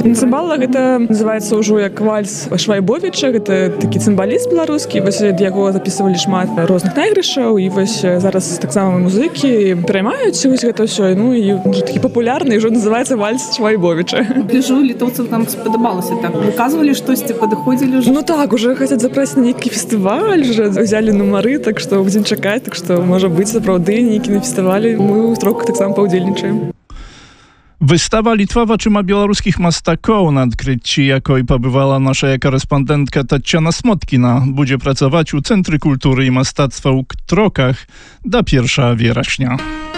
Цымбала гэта называецца ўжо як вальс Швайбовіча, гэта такі цымбаліст беларускі, вось ад яго запісывалі шмат розных найгрышаў, і вось зараз таксама музыкі пераймаюць вось гэта ўсё, ну і ўжо такі папулярны, ўжо называецца вальс Швайбовіча. Гляжу, літоўцам там спадабалася так. Выказвалі штосьці, падыходзілі ўжо? Ну так, уже хацяць запрасіць на нейкі фестываль, уже взялі нумары, так што будзем чакаць, так што можа быць сапраўды нейкі на фестывалі, мы ў троху таксама паўдзельнічаем. Wystawa Litwa trzyma białoruskich mastaków na odkryciu, jakoj pobywała nasza korespondentka Tatiana Smotkina. Będzie pracować u Centry Kultury i Mastactwa u Trokach do 1 września.